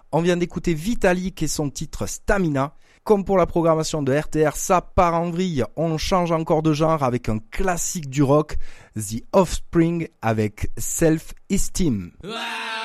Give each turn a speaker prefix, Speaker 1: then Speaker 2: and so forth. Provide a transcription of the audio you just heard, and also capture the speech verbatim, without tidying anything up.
Speaker 1: On vient d'écouter Vitalik et son titre Stamina. Comme pour la programmation de R T R, ça part en vrille. On change encore de genre avec un classique du rock, The Offspring avec Self Esteem.